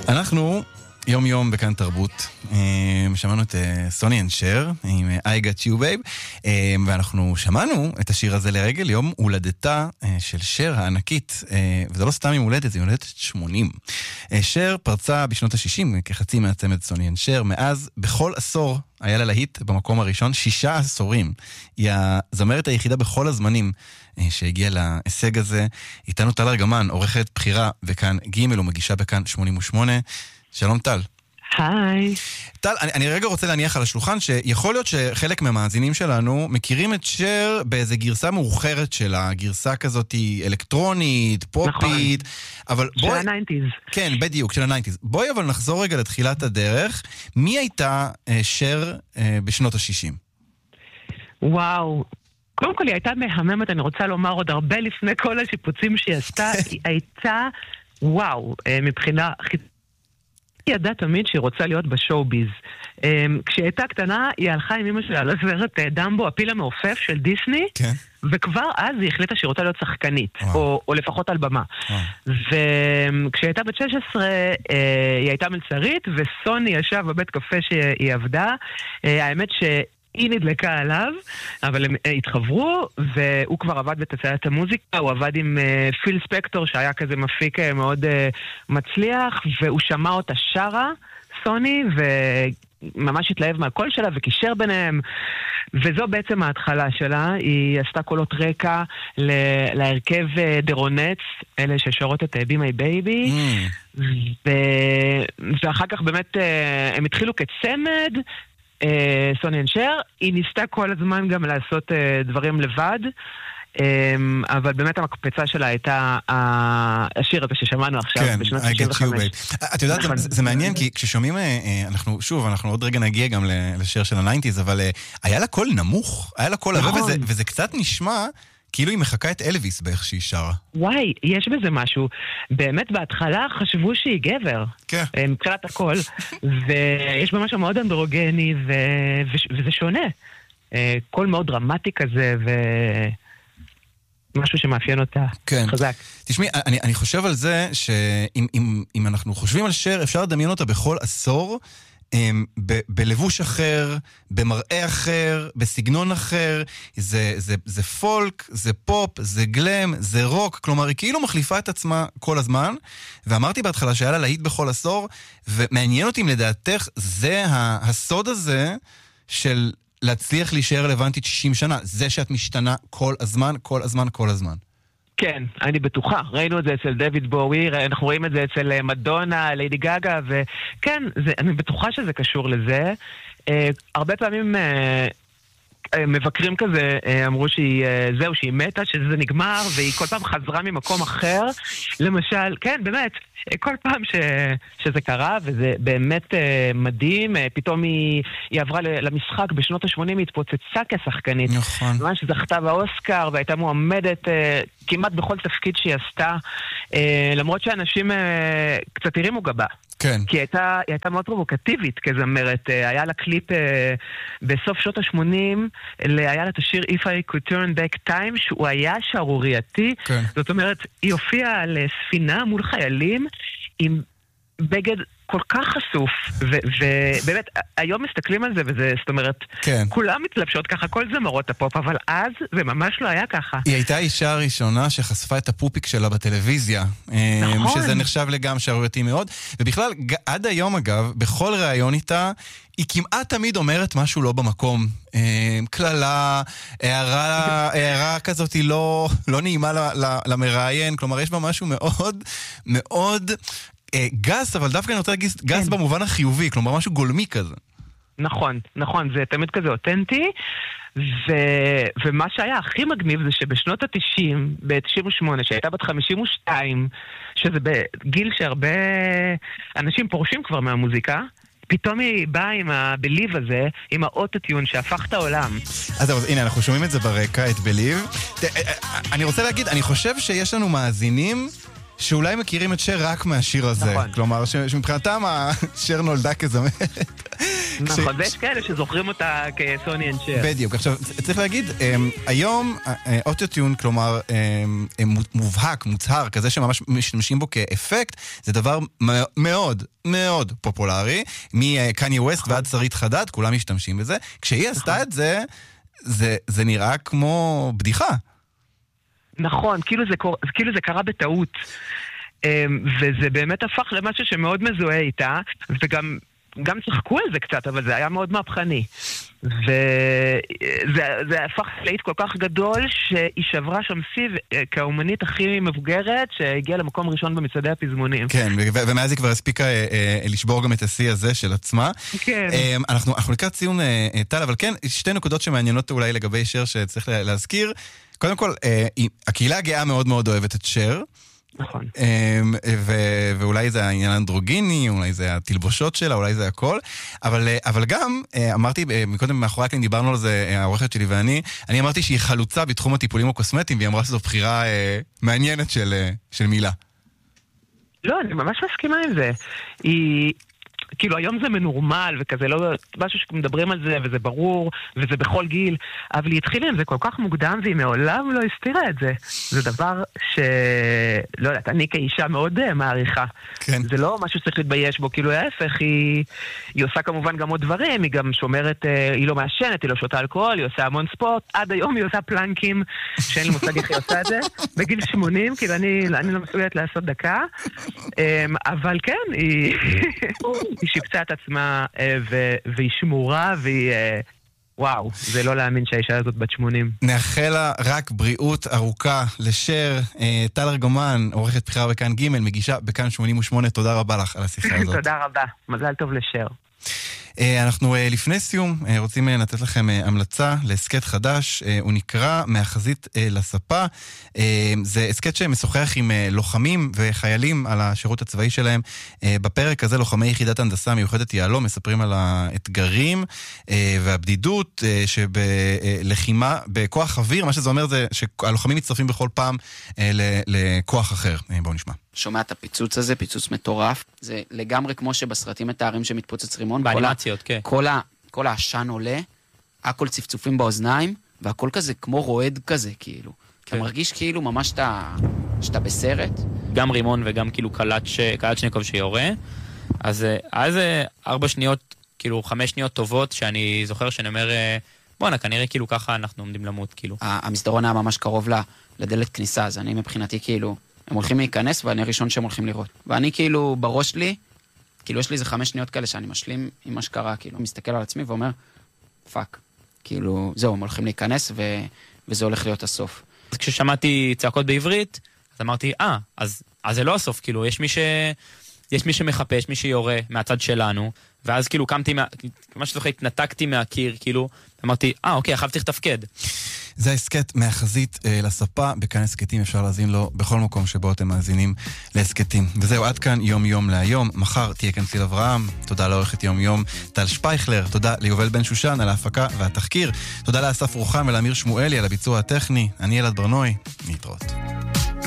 אנחנו יום יום בכאן תרבות, שמענו את סוני אנד שר עם I Got You Babe, ואנחנו שמענו את השיר הזה לרגל יום הולדתה של שר הענקית, וזה לא סתם יום הולדת, זה יום הולדת 80. שר פרצה בשנות ה-60 כחצי מהצמד סוני אנד שר, מאז בכל עשור היה לה להיט במקום הראשון 6 עשורים. היא הזמרת היחידה בכל הזמנים שהגיעה להישג הזה. איתנו טל ארגמן, עורכת בחירה וכאן ג' ומגישה בכאן 88. שלום טל. היי. טל, אני רגע רוצה להניח על השולחן שיכול להיות שחלק מהמאזינים שלנו מכירים את שר באיזה גרסה מאוחרת שלה, גרסה כזאת אלקטרונית, פופית, אבל של ה-90s. כן, בדיוק, של ה-90s. בואי אבל נחזור רגע לתחילת הדרך. מי הייתה שר בשנות ה-60? וואו. קודם כל היא הייתה מהממת, אני רוצה לומר עוד הרבה לפני כל השיפוצים שהיא עשתה, היא הייתה, וואו, מבחינה היא ידעה תמיד שהיא רוצה להיות בשואו-ביז. כשהיא הייתה קטנה, היא הלכה עם אמא שלה לסרט דמבו, הפיל המעופף של דיסני, כן. וכבר אז היא החליטה שהיא רוצה להיות שחקנית, או לפחות על במה. וכשהיא הייתה בת 16, היא הייתה מלצרית, וסוני ישב בבית קפה שהיא עבדה. האמת היא נדלקה עליו, אבל הם התחברו, והוא כבר עבד בתעשיית המוזיקה, הוא עבד עם פיל ספקטור, שהיה כזה מפיק מאוד מצליח, והוא שמע אותה שרה, סוני, וממש התלהב מהקול שלה, וקישר ביניהם, וזו בעצם ההתחלה שלה. היא עשתה קולות רקע להרכב דרונץ, אלה ששרות את Be My Baby, ואחר כך באמת הם התחילו כצמד, סוני אנד שר. היא ניסתה כל הזמן גם לעשות דברים לבד, אבל באמת המקפצה שלה הייתה השיר הזה ששמענו עכשיו, כן, בשנת I Get You 65. Babe. את יודעת, זה מעניין, כי כששומעים, אנחנו עוד רגע נגיע גם לשיר של ה-90s, אבל היה לה קול נמוך, היה לה קול עבה, וזה קצת נשמע כאילו היא מחכה את אלוויס באיך שהיא שרה. וואי, יש בזה משהו. באמת בהתחלה חשבו שהיא גבר. כן. מבחינת הכל. ויש בה משהו מאוד אנדרוגני, וזה שונה. קול מאוד דרמטי כזה, ומשהו שמאפיין אותה. כן. חזק. תשמעי, אני חושב על זה שאם אנחנו חושבים על שר, אפשר לדמיין אותה בכל עשור, בלבוש אחר, במראה אחר, בסגנון אחר. זה פולק, זה פופ, זה גלם, זה רוק, כלומר היא כאילו מחליפה את עצמה כל הזמן. ואמרתי בהתחלה שהיה לה להיט בכל עשור, ומעניין אותי אם לדעתך זה הסוד הזה של להצליח להישאר רלוונטית 60 שנה, זה שאת משתנה כל הזמן, כל הזמן, כל הזמן. כן, אני בטוחה. ראינו את זה אצל דויד בואי, אנחנו רואים את זה אצל מדונה, ליידי גגה, וכן, אני בטוחה שזה קשור לזה. הרבה פעמים מבקרים כזה אמרו שהיא מתה, שזה נגמר, והיא כל פעם חזרה ממקום אחר. למשל, כן, באמת, כל פעם שזה קרה, וזה באמת מדהים, פתאום היא עברה למשחק בשנות ה-80, היא התפוצצה כשחקנית. נכון. ממש זכתה באוסקר, והייתה מועמדת כמעט בכל תפקיד שהיא עשתה, למרות שאנשים קצת הרימו גבה. כן. כי היא הייתה מאוד פרובוקטיבית כזמרת. היה לה קליפ בסוף שנות ה-80, היה לה את השיר If I Could Turn Back Time, שהוא היה שערורייתי. כן. זאת אומרת, היא הופיעה על ספינה מול חיילים עם בגד כל כך חשוף, ובאמת, היום מסתכלים על זה, וזה, זאת אומרת, כן. כולם מתלבשות ככה, כל זמרות הפופ, אבל אז זה ממש לא היה ככה. היא הייתה האישה הראשונה שחשפה את הפופיק שלה בטלוויזיה. נכון. שזה נחשב לגמרי שערורייתי מאוד. ובכלל, עד היום אגב, בכל ראיון איתה, היא כמעט תמיד אומרת משהו לא במקום. כללה, הערה כזאת היא לא נעימה למראיין. כלומר, יש בה משהו מאוד, מאוד גס, אבל דווקא אני רוצה להגיד גס במובן החיובי. כלומר, משהו גולמי כזה. נכון, נכון, זה תמיד כזה אותנטי, ומה שהיה הכי מגניב זה שבשנות ה-90, ב-98, שהייתה בת 52, שזה בגיל שהרבה אנשים פורשים כבר מהמוזיקה, פתאום היא באה עם הבליב הזה, עם האוטוטיון שהפך את העולם. אז הנה, אנחנו שומעים את זה ברקע, את בליב. אני רוצה להגיד, אני חושב שיש לנו מאזינים שאולי מכירים את שר רק מהשיר הזה. נכון. כלומר, שמבחינתם השיר נולדה כזמרת. נכון, ויש כאלה שזוכרים אותה כסוני אנד שר. בדיוק. עכשיו, צריך להגיד, היום אוטוטיון, כלומר, מובהק, מוצהר, כזה שממש משתמשים בו כאפקט, זה דבר מאוד מאוד פופולרי. מקניה ווסט ועד שרית חדד, כולם משתמשים בזה. כשהיא עשתה את זה, זה נראה כמו בדיחה. נכון, כאילו זה קרה בטעות. וזה באמת הפך למשהו שמאוד מזוהה איתה, וגם צחקו על זה קצת, אבל זה היה מאוד מהפכני. וזה הפך להיט כל כך גדול שהיא שברה שם שיא כאומנית הכי מבוגרת שהגיעה למקום ראשון במצעדי הפזמונים. כן, ומאז היא כבר הספיקה לשבור גם את השיא הזה של עצמה. כן. אנחנו לקראת ציון טל, אבל כן, שתי נקודות שמעניינות אולי לגבי שר שצריך להזכיר. קודם כל, הקהילה הגאה מאוד מאוד אוהבת את שר. נכון. ואולי זה העניין האנדרוגיני, אולי זה התלבושות שלה, אולי זה הכל. אבל גם, אמרתי, מקודם מאחורי הקלעים דיברנו על זה, העורכת שלי ואני אמרתי שהיא חלוצה בתחום הטיפולים הקוסמטיים, והיא אמרה שזו בחירה מעניינת של מילה. לא, אני ממש מסכימה עם זה. כאילו היום זה מנורמל וכזה, לא משהו שמדברים על זה וזה ברור וזה בכל גיל, אבל היא התחילה עם זה כל כך מוקדם והיא מעולם לא הסתירה את זה. זה דבר לא יודעת, אני כאישה מאוד מעריכה. כן. זה לא משהו שצריך להתבייש בו, כאילו ההפך, היא עושה כמובן גם עוד דברים, היא גם שומרת, היא לא מעשנת, היא לא שותה אלכוהול, היא עושה המון ספורט, עד היום היא עושה פלנקים, שאין לי מושג איך היא עושה את זה, בגיל 80, כאילו אני לא מסוגלת לעשות דקה, אבל כן, היא שיפצה את עצמה והיא שמורה והיא... וואו, זה לא להאמין שהאישה הזאת בת 80. נאחל לה רק בריאות ארוכה לשר. טל ארגמן, עורכת בחירה בכאן ג', מגישה בכאן 88. תודה רבה לך על השיחה הזאת. תודה רבה, מזל טוב לשר. אנחנו לפני סיום רוצים לתת לכם המלצה להסקט חדש, הוא נקרא מהחזית לספה. זה הסקט שמשוחח עם לוחמים וחיילים על השירות הצבאי שלהם. בפרק הזה לוחמי יחידת הנדסה מיוחדת יעלום מספרים על האתגרים והבדידות שבלחימה בכוח אוויר. מה שזה אומר זה שהלוחמים מצטרפים בכל פעם לכוח אחר. בואו נשמע. שומע את הפיצוץ הזה, פיצוץ מטורף. זה לגמרי כמו שבסרטים מתארים שמתפוצץ רימון. באנימציות, כן. כל העשן עולה, הכל צפצופים באוזניים, והכל כזה כמו רועד כזה, כאילו. אתה מרגיש כאילו ממש שאתה בסרט. גם רימון וגם כאילו קלצ'ניקוב שיורה. אז 4 שניות, כאילו 5 שניות טובות, שאני זוכר שאני אומר, בואנה, כנראה כאילו ככה אנחנו עומדים למות, כאילו. המסדרון היה ממש קרוב לדלת כניסה, אז אני מבחינתי כאילו... הם הולכים להיכנס, ואני הראשון שהם הולכים לראות. ואני כאילו, בראש שלי, כאילו יש לי איזה 5 שניות כאלה שאני משלים עם מה שקרה, כאילו, מסתכל על עצמי ואומר, פאק. כאילו, זהו, הם הולכים להיכנס, וזה הולך להיות הסוף. אז כששמעתי צעקות בעברית, אז אמרתי, אז זה לא הסוף, כאילו, יש מי שמחפה, יש מי שיורה מהצד שלנו, ואז כאילו קמתי, מה שזוכר, התנתקתי מהקיר, כאילו, אמרתי, אוקיי, עכשיו צריך לתפקד. זה הסקט מהחזית לספה, בכאן הסקטים אפשר להזין לו בכל מקום שבו אתם מאזינים להסקטים. וזהו, עד כאן יום יום להיום. מחר תהיה כאן ציל אברהם, תודה לעורכת יום יום טל שפייכלר, תודה ליובל בן שושן על ההפקה והתחקיר, תודה לאסף רוחם ולאמיר שמואלי על הביצוע הטכני, אני אלעד ברנוי, נתראות.